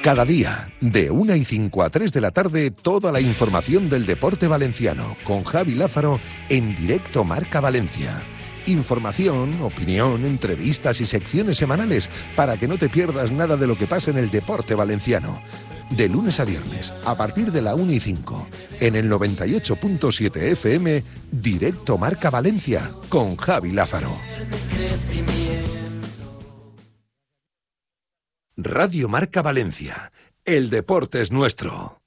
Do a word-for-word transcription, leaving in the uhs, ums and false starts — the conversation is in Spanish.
Cada día, de una y cinco a tres de la tarde, toda la información del deporte valenciano, con Javi Lázaro, en directo Marca Valencia. Información, opinión, entrevistas y secciones semanales para que no te pierdas nada de lo que pasa en el deporte valenciano. De lunes a viernes, a partir de la una y cinco, en el noventa y ocho punto siete F M, directo Marca Valencia, con Javi Lázaro. Radio Marca Valencia. El deporte es nuestro.